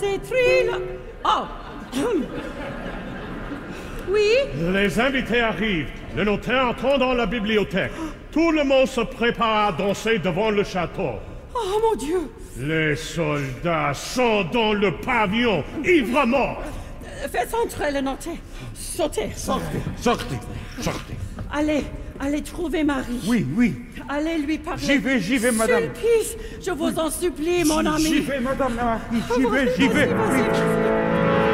c'est Tril... Oh. Oui? Les invités arrivent. Le notaire entend dans la bibliothèque. Tout le monde se prépare à danser devant le château. Oh, mon Dieu! Les soldats sont dans le pavillon, ivres morts. Faites entrer le notaire. Sautez. Sortez. Allez trouver Marie. Oui. Allez lui parler. J'y vais, madame. Sulpice, je vous en supplie, mon ami. J'y vais, madame la marquise, j'y vais. Vas-y.